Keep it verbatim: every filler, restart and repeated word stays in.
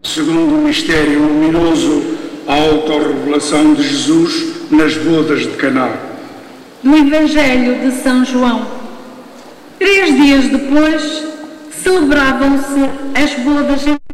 Segundo o mistério luminoso, a autorrevelação de Jesus nas bodas de Caná. Do Evangelho de São João. Três dias depois, celebravam-se as bodas em